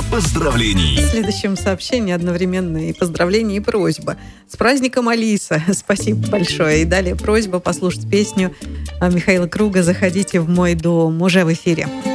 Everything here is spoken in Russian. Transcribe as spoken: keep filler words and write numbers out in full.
Программа поздравлений. В следующем сообщении одновременно и поздравление, и просьба. С праздником, Алиса! Спасибо большое. И далее просьба послушать песню Михаила Круга «Заходите в мой дом». Уже в эфире.